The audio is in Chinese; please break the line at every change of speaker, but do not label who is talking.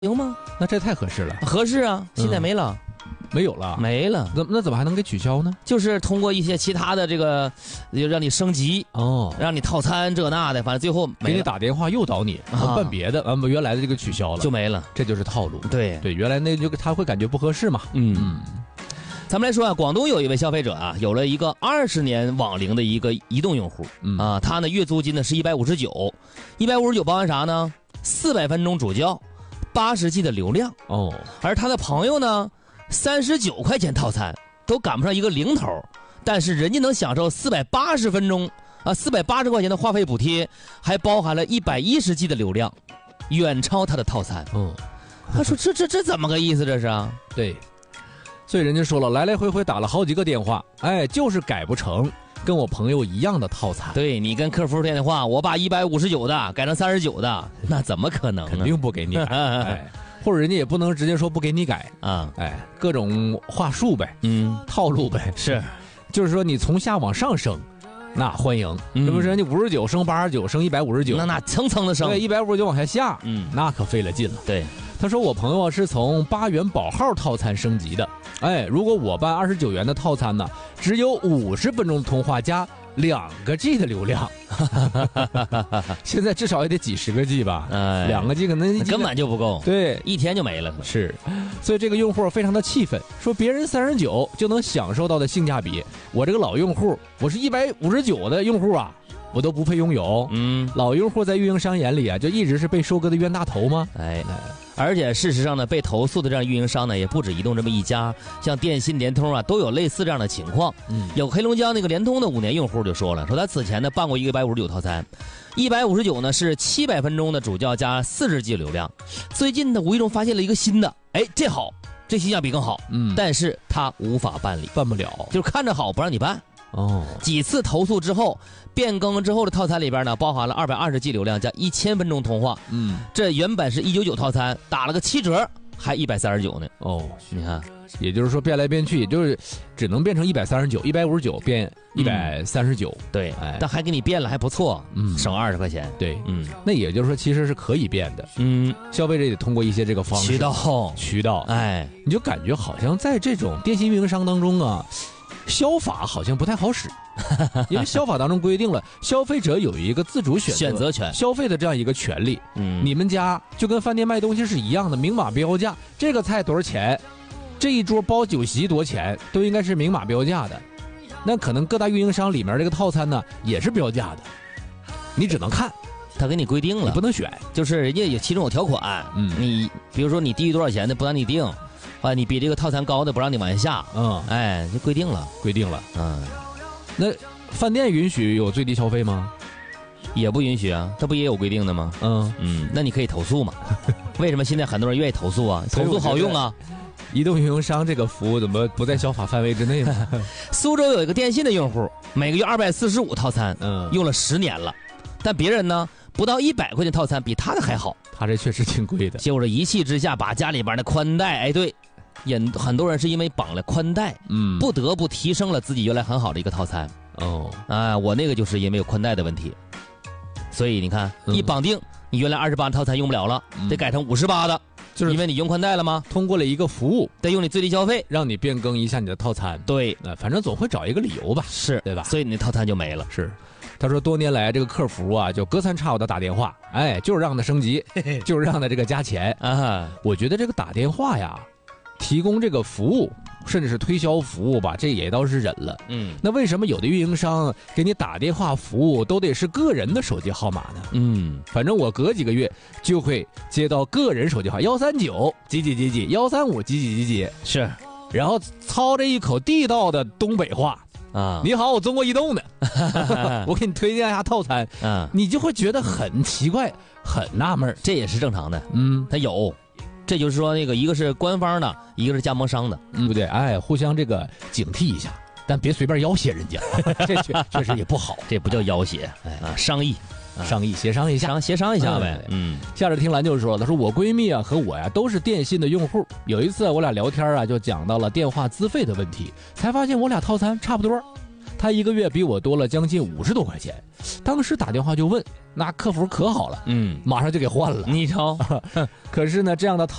行吗？
那这太合适了。
合适啊，现在没了，
没有了，
没了。
怎么还能给取消呢？
就是通过一些其他的这个，就让你升级
哦，
让你套餐这那的，反正最后
给你打电话诱导你办别的，把原来的这个取消了，
就没了。
这就是套路。
对，
原来那就他会感觉不合适嘛。
咱们来说啊，广东有一位消费者啊，有了一个20年网龄的一个移动用户他呢月租金呢是159，159包含啥呢？400分钟主教，80G 的流量哦。而他的朋友呢，39块钱套餐都赶不上一个零头，但是人家能享受480分钟，480块钱的话费补贴，还包含了110G 的流量，远超他的套餐。他说这怎么个意思？这是啊？
对。所以人家说了，来来回回打了好几个电话，就是改不成跟我朋友一样的套餐。
对，你跟客服电话，我把159的改成39的，那怎么可能呢？
肯定不给你改，或者人家也不能直接说不给你改啊，各种话术呗，套路呗，
是，
就是说你从下往上升，那欢迎，是不是？人家59升89升159，
那层层的升，
对，159往下下，那可费了劲了。
对。
他说我朋友是从8元保号套餐升级的，如果我办29元的套餐呢，只有50分钟的通话加2个 G 的流量，现在至少也得几十个 G 吧，2个 G 可能
根本就不够，
对，
一天就没了。
是，所以这个用户非常的气愤，说别人39就能享受到的性价比，我这个老用户，我是159的用户啊，我都不配拥有。老用户在运营商眼里啊，就一直是被收割的冤大头吗？
而且事实上呢，被投诉的这样运营商呢，也不止移动这么一家，像电信、联通啊，都有类似这样的情况。有黑龙江那个联通的5年用户就说了，说他此前呢办过一个159套餐，159呢是700分钟的主教加40G 流量，最近呢无意中发现了一个新的，这好，这性价比更好，但是他无法办理，
办不了，
就是看着好不让你办。几次投诉之后，变更之后的套餐里边呢，包含了220G 流量加1000分钟通话。这原本是199套餐，打了个7折，还139呢。你看，
也就是说变来变去，也就是只能变成139，159变139。
对，但还给你变了，还不错，省20块钱。
对，那也就是说其实是可以变的。消费者也得通过一些这个方式渠道，你就感觉好像在这种电信运营商当中啊。消法好像不太好使，因为消法当中规定了消费者有一个自主选择权、消费的这样一个权利。你们家就跟饭店卖东西是一样的，明码标价，这个菜多少钱，这一桌包酒席多少钱，都应该是明码标价的。那可能各大运营商里面这个套餐呢也是标价的，你只能看，
他给你规定了，
你不能选，
就是人家有其中有条款，你比如说你低于多少钱的不让你定。你比这个套餐高的不让你往下下，就规定了。
那饭店允许有最低消费吗？
也不允许啊，这不也有规定的吗？那你可以投诉嘛。为什么现在很多人愿意投诉啊？投诉好用啊。
移动运营商这个服务怎么不在消法范围之内呢？
苏州有一个电信的用户，每个月245套餐，用了10年了，但别人呢不到100块钱套餐比他的还好。
他这确实挺贵的。
结果一气之下把家里边的宽带，对。很多人是因为绑了宽带，不得不提升了自己原来很好的一个套餐。我那个就是因为有宽带的问题，所以你看，一绑定，你原来28套餐用不了了，得改成58的，就是因为你用宽带了吗？
通过了一个服务，
得用你最低消费，
让你变更一下你的套餐。
对，
反正总会找一个理由吧，
是
对吧？
所以你的套餐就没了。
是。他说多年来这个客服啊，就隔三差五的打电话，就是让他升级，就是让他这个加钱啊。我觉得这个打电话呀，提供这个服务，甚至是推销服务吧，这也倒是忍了。那为什么有的运营商给你打电话服务都得是个人的手机号码呢？反正我隔几个月就会接到个人手机号139几几几几135几几几几，
是，
然后操着一口地道的东北话。你好，我中国移动的，我给你推荐一下套餐，你就会觉得很奇怪，很纳闷，
这也是正常的。他有，这就是说那个一个是官方的，一个是加盟商的，
对不对？互相这个警惕一下，但别随便要挟人家，这确实也不好，
这不叫要挟，商议。
协商一下呗。下着听兰就说了，他说我闺蜜啊和我呀都是电信的用户，有一次我俩聊天啊就讲到了电话资费的问题，才发现我俩套餐差不多。 他一个月比我多了将近50多块钱。当时打电话就问，那客服可好了，马上就给换了。
你瞅，
可是呢，这样的